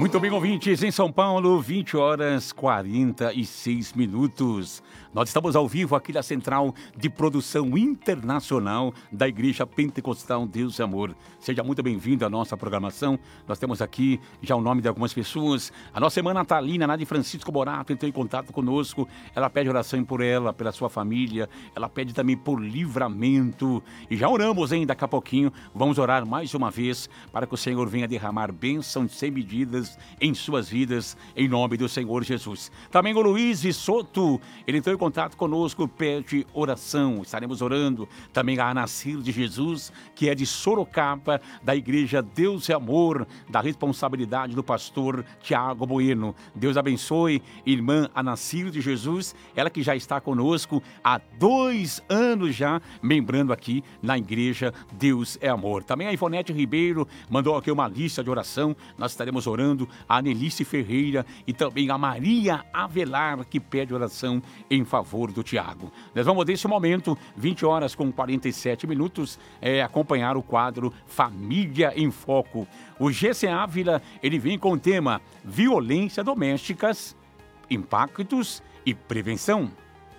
Muito bem, ouvintes, em São Paulo, 20 horas 46 minutos. Nós estamos ao vivo aqui na Central de Produção Internacional da Igreja Pentecostal Deus e Amor. Seja muito bem-vindo à nossa programação. Nós temos aqui já o nome de algumas pessoas. A nossa irmã Natalina, lá de Francisco Borato, entrou em contato conosco. Ela pede oração por ela, pela sua família. Ela pede também por livramento. E já oramos, hein? Daqui a pouquinho vamos orar mais uma vez para que o Senhor venha derramar bênçãos sem medidas em suas vidas, em nome do Senhor Jesus. Também o Luiz Soto, ele entrou em contato conosco, pede oração, estaremos orando. Também a Anacir de Jesus, que é de Sorocaba, da Igreja Deus e Amor, da responsabilidade do pastor Tiago Bueno. Deus abençoe, irmã Anacir de Jesus, ela que já está conosco há 2 anos já, membrando aqui na Igreja Deus é Amor. Também a Ivonete Ribeiro mandou aqui uma lista de oração, nós estaremos orando. A Anelice Ferreira e também a Maria Avelar, que pede oração em favor do Tiago. Nós vamos, nesse momento, 20 horas com 47 minutos, acompanhar o quadro Família em Foco. O GC Ávila, ele vem com o tema Violência Domésticas, Impactos e Prevenção.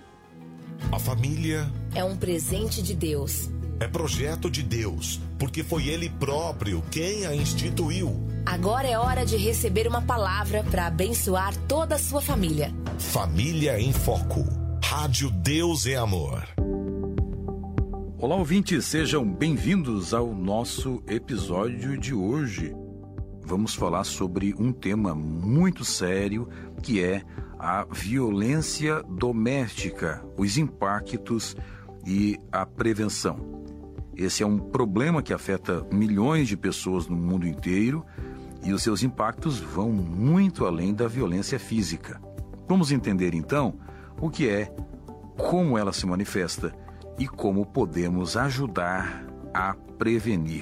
A família é um presente de Deus. É projeto de Deus, porque foi Ele próprio quem a instituiu. Agora é hora de receber uma palavra para abençoar toda a sua família. Família em Foco. Rádio Deus é Amor. Olá, ouvintes, sejam bem-vindos ao nosso episódio de hoje. Vamos falar sobre um tema muito sério, que é a violência doméstica, os impactos e a prevenção. Esse é um problema que afeta milhões de pessoas no mundo inteiro e os seus impactos vão muito além da violência física. Vamos entender então o que é, como ela se manifesta e como podemos ajudar a prevenir.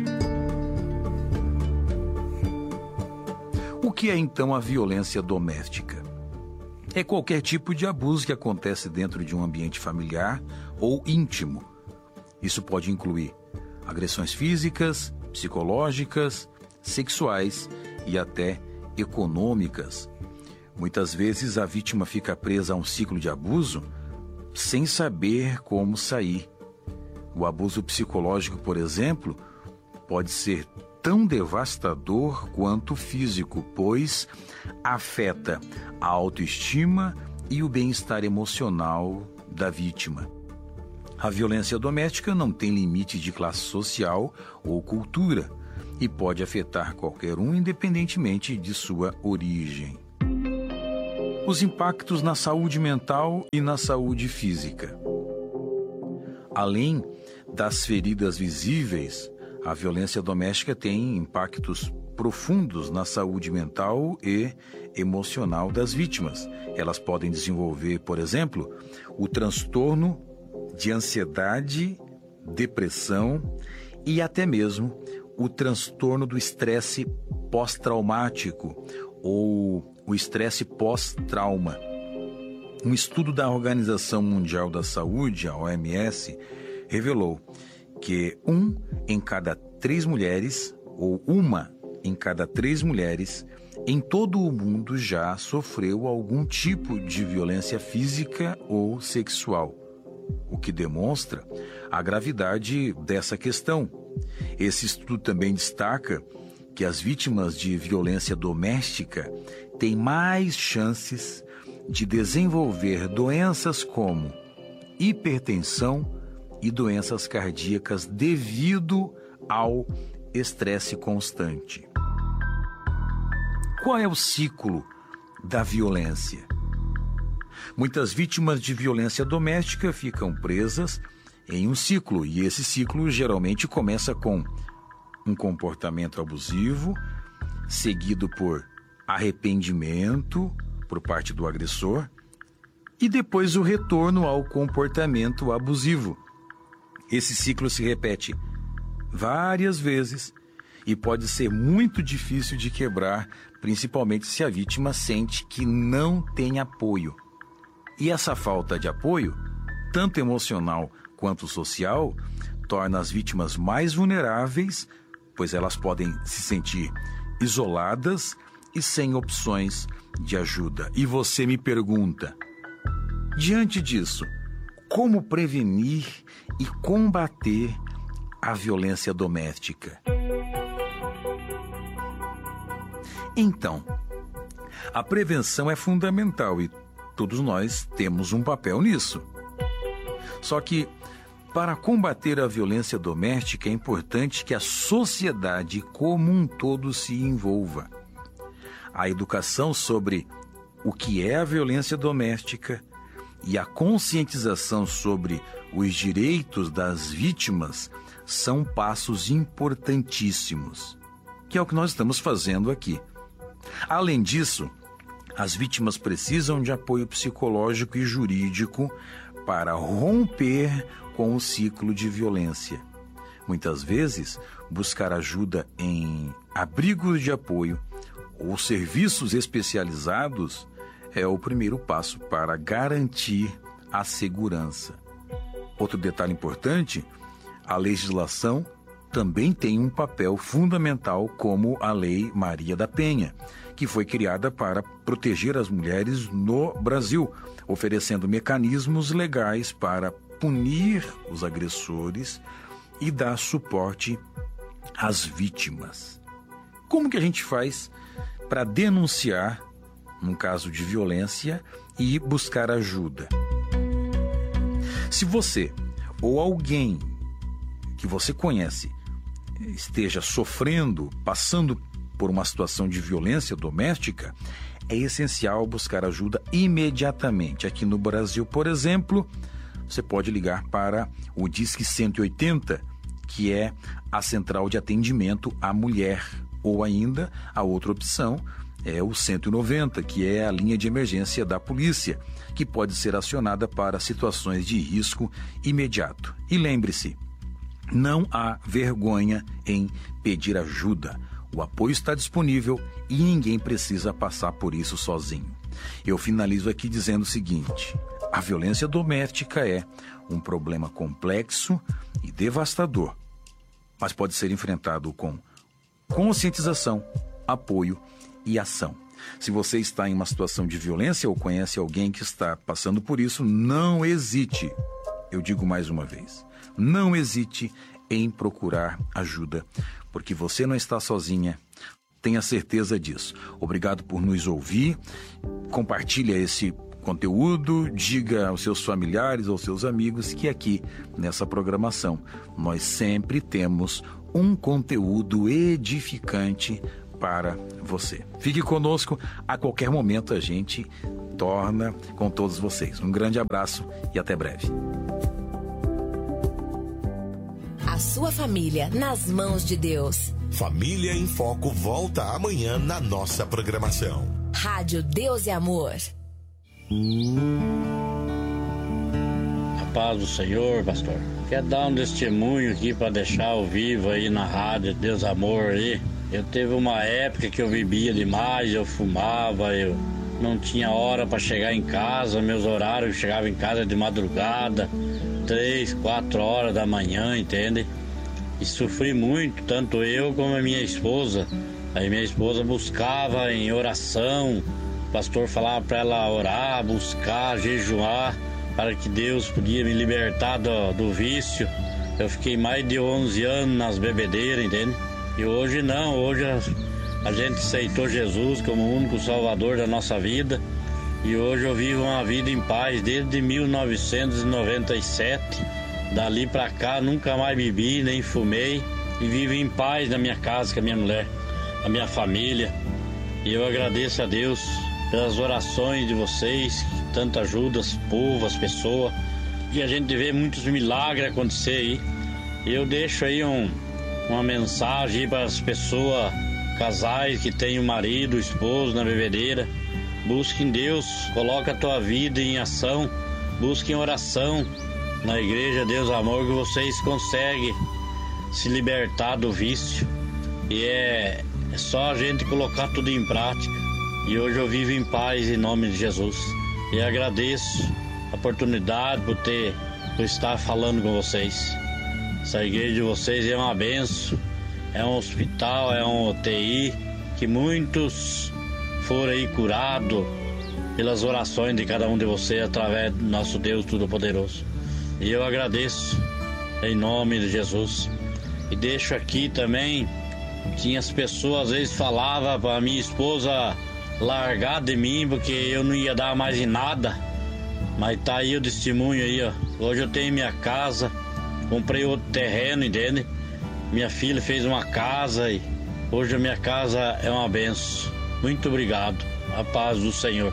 O que é então a violência doméstica? É qualquer tipo de abuso que acontece dentro de um ambiente familiar ou íntimo. Isso pode incluir agressões físicas, psicológicas, sexuais e até econômicas. Muitas vezes a vítima fica presa a um ciclo de abuso sem saber como sair. O abuso psicológico, por exemplo, pode ser tão devastador quanto o físico, pois afeta a autoestima e o bem-estar emocional da vítima. A violência doméstica não tem limite de classe social ou cultura e pode afetar qualquer um, independentemente de sua origem. Os impactos na saúde mental e na saúde física. Além das feridas visíveis, a violência doméstica tem impactos profundos na saúde mental e emocional das vítimas. Elas podem desenvolver, por exemplo, o transtorno de ansiedade, depressão e até mesmo o transtorno do estresse pós-traumático ou o estresse pós-trauma. Um estudo da Organização Mundial da Saúde, a OMS, revelou que 1 em cada 3 mulheres, ou 1 em cada 3 mulheres, em todo o mundo já sofreu algum tipo de violência física ou sexual, o que demonstra a gravidade dessa questão. Esse estudo também destaca que as vítimas de violência doméstica têm mais chances de desenvolver doenças como hipertensão e doenças cardíacas devido ao estresse constante. Qual é o ciclo da violência? Muitas vítimas de violência doméstica ficam presas em um ciclo, e esse ciclo geralmente começa com um comportamento abusivo, seguido por arrependimento por parte do agressor e depois o retorno ao comportamento abusivo. Esse ciclo se repete várias vezes e pode ser muito difícil de quebrar, principalmente se a vítima sente que não tem apoio. E essa falta de apoio, tanto emocional quanto social, torna as vítimas mais vulneráveis, pois elas podem se sentir isoladas e sem opções de ajuda. E você me pergunta, diante disso, como prevenir e combater a violência doméstica? Então, a prevenção é fundamental e todos nós temos um papel nisso. Só que, para combater a violência doméstica, é importante que a sociedade como um todo se envolva. A educação sobre o que é a violência doméstica e a conscientização sobre os direitos das vítimas são passos importantíssimos, que é o que nós estamos fazendo aqui. Além disso, as vítimas precisam de apoio psicológico e jurídico para romper com o ciclo de violência. Muitas vezes, buscar ajuda em abrigos de apoio ou serviços especializados é o primeiro passo para garantir a segurança. Outro detalhe importante, a legislação também tem um papel fundamental, como a Lei Maria da Penha, que foi criada para proteger as mulheres no Brasil, oferecendo mecanismos legais para punir os agressores e dar suporte às vítimas. Como que a gente faz para denunciar num caso de violência e buscar ajuda? Se você ou alguém que você conhece esteja sofrendo, passando por uma situação de violência doméstica, é essencial buscar ajuda imediatamente. Aqui no Brasil, por exemplo, você pode ligar para o Disque 180, que é a central de atendimento à mulher, ou ainda a outra opção é o 190, que é a linha de emergência da polícia, que pode ser acionada para situações de risco imediato. E lembre-se, não há vergonha em pedir ajuda. O apoio está disponível e ninguém precisa passar por isso sozinho. Eu finalizo aqui dizendo o seguinte: a violência doméstica é um problema complexo e devastador, mas pode ser enfrentado com conscientização, apoio e ação. Se você está em uma situação de violência ou conhece alguém que está passando por isso, não hesite. Eu digo mais uma vez, não hesite em procurar ajuda, porque você não está sozinha. Tenha certeza disso. Obrigado por nos ouvir. Compartilhe esse conteúdo, diga aos seus familiares ou seus amigos que aqui nessa programação nós sempre temos um conteúdo edificante para você. Fique conosco, a qualquer momento a gente torna com todos vocês. Um grande abraço e até breve. A sua família nas mãos de Deus. Família em Foco volta amanhã na nossa programação. Rádio Deus e Amor. A paz do Senhor, pastor. Quer dar um testemunho aqui para deixar ao vivo aí na rádio Deus e Amor aí? Eu teve uma época que eu bebia demais, eu fumava, eu não tinha hora para chegar em casa, meus horários, eu chegava em casa de madrugada, 3, 4 horas da manhã, entende? E sofri muito, tanto eu como a minha esposa. Aí minha esposa buscava em oração, o pastor falava para ela orar, buscar, jejuar, para que Deus podia me libertar do vício. Eu fiquei mais de 11 anos nas bebedeiras, entende? E hoje não, hoje a gente aceitou Jesus como o único salvador da nossa vida. E hoje eu vivo uma vida em paz desde 1997. Dali pra cá nunca mais bebi, nem fumei. E vivo em paz na minha casa com a minha mulher, a minha família. E eu agradeço a Deus pelas orações de vocês, que tanto ajudam o povo, as pessoas. E a gente vê muitos milagres acontecer aí. E eu deixo aí uma mensagem aí para as pessoas, casais que têm o marido, o esposo na bebedeira. Busque em Deus, coloque a tua vida em ação, busque em oração na igreja Deus Amor, que vocês conseguem se libertar do vício. E é só a gente colocar tudo em prática. E hoje eu vivo em paz em nome de Jesus. E agradeço a oportunidade por estar falando com vocês. Essa igreja de vocês é uma bênção, é um hospital, é um UTI que muitos foram aí curados pelas orações de cada um de vocês através do nosso Deus Todo-Poderoso. E eu agradeço em nome de Jesus. E deixo aqui também, tinha as pessoas às vezes falavam para minha esposa largar de mim porque eu não ia dar mais em nada. Mas tá aí o testemunho aí, ó. Hoje eu tenho minha casa, comprei outro terreno, entende? Minha filha fez uma casa e hoje a minha casa é uma benção. Muito obrigado. A paz do Senhor.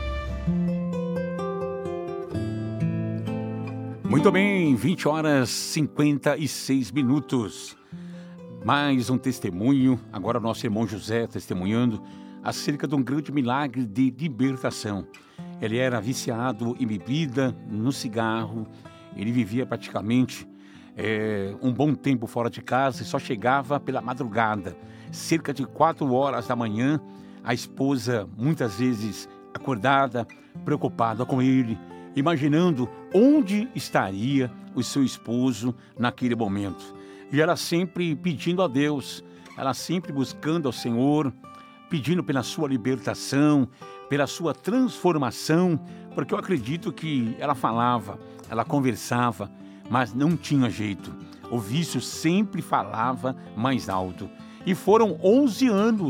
Muito bem, 20 horas 56 minutos. Mais um testemunho, agora nosso irmão José testemunhando acerca de um grande milagre de libertação. Ele era viciado em bebida, no cigarro, ele vivia praticamente um bom tempo fora de casa e só chegava pela madrugada, cerca de 4 horas da manhã, a esposa muitas vezes acordada, preocupada com ele, imaginando onde estaria o seu esposo naquele momento. E ela sempre pedindo a Deus, ela sempre buscando ao Senhor, pedindo pela sua libertação, pela sua transformação, porque eu acredito que ela falava, ela conversava, mas não tinha jeito. O vício sempre falava mais alto. E foram 11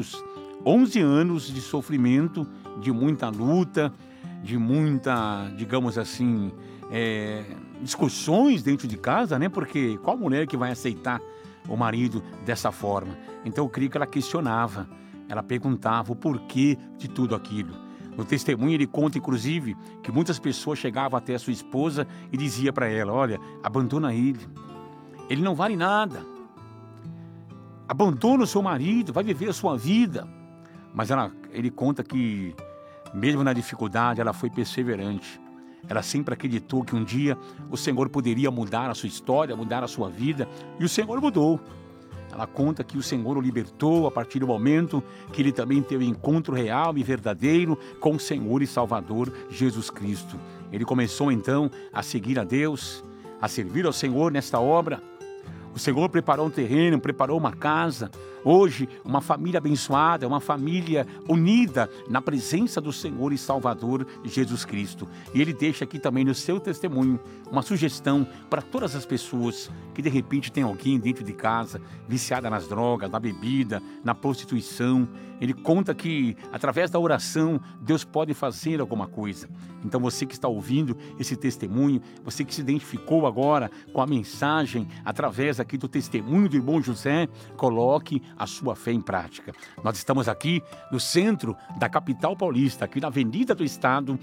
anos de sofrimento, de muita luta, de muita, digamos assim, discussões dentro de casa, né? Porque qual mulher que vai aceitar o marido dessa forma? Então eu creio que ela questionava, ela perguntava o porquê de tudo aquilo. No testemunho ele conta, inclusive, que muitas pessoas chegavam até a sua esposa e diziam para ela, olha, abandona ele não vale nada. Abandona o seu marido, vai viver a sua vida. Mas ele conta que, mesmo na dificuldade, ela foi perseverante. Ela sempre acreditou que um dia o Senhor poderia mudar a sua história, mudar a sua vida, e o Senhor mudou. Ela conta que o Senhor o libertou a partir do momento que ele também teve um encontro real e verdadeiro com o Senhor e Salvador Jesus Cristo. Ele começou então a seguir a Deus, a servir ao Senhor nesta obra. O Senhor preparou um terreno, preparou uma casa. Hoje, uma família abençoada, uma família unida na presença do Senhor e Salvador Jesus Cristo. E ele deixa aqui também no seu testemunho uma sugestão para todas as pessoas que de repente tem alguém dentro de casa viciada nas drogas, na bebida, na prostituição. Ele conta que através da oração Deus pode fazer alguma coisa. Então você que está ouvindo esse testemunho, você que se identificou agora com a mensagem através aqui do testemunho do irmão José, coloque a sua fé em prática. Nós estamos aqui no centro da capital paulista, aqui na Avenida do Estado,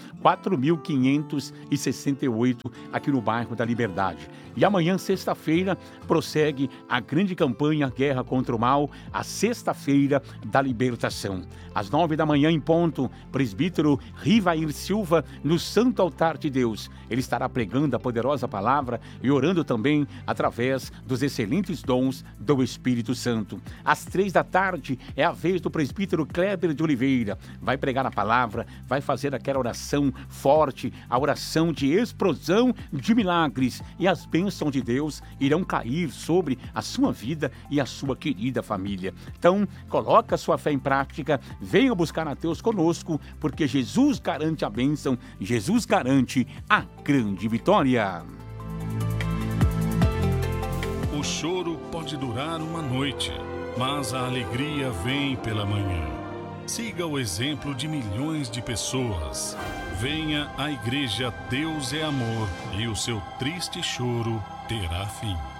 4.568, aqui no bairro da Liberdade. E amanhã, sexta-feira, prossegue a grande campanha Guerra contra o Mal, a Sexta-feira da Libertação. Às 9 da manhã, em ponto, presbítero Rivair Silva, no Santo Altar de Deus. Ele estará pregando a poderosa palavra e orando também através dos excelentes dons do Espírito Santo. Às 3 da tarde é a vez do presbítero Kleber de Oliveira. Vai pregar a palavra, vai fazer aquela oração forte, a oração de explosão de milagres, e as bênçãos de Deus irão cair sobre a sua vida e a sua querida família. Então, coloca a sua fé em prática, venha buscar a Deus conosco, porque Jesus garante a bênção, Jesus garante a grande vitória. O choro pode durar uma noite, mas a alegria vem pela manhã. Siga o exemplo de milhões de pessoas. Venha à Igreja Deus é Amor e o seu triste choro terá fim.